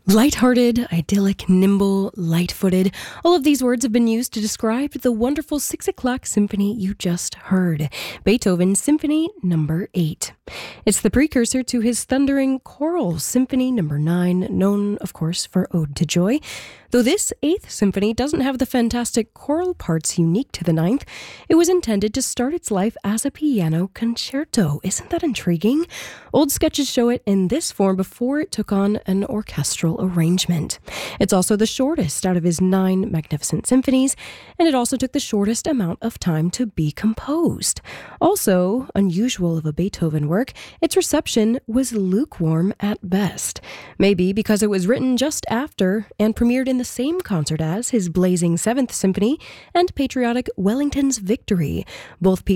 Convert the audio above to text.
Lighthearted, idyllic, nimble, light-footed. All of these words have been used to describe the wonderful 6 o'clock symphony you just heard, Beethoven's Symphony No. 8. It's the precursor to his thundering choral Symphony No. 9, known, of course, for Ode to Joy. Though this 8th symphony doesn't have the fantastic choral parts unique to the 9th, it was intended to start its life as a piano concerto. Isn't that intriguing? Old sketches show it in this form before it took on an orchestral arrangement. It's also the shortest out of his 9 magnificent symphonies, and it also took the shortest amount of time to be composed. Also, unusual of a Beethoven work, its reception was lukewarm at best. Maybe because it was written just after and premiered in the same concert as his blazing 7th symphony and patriotic Wellington's Victory. Both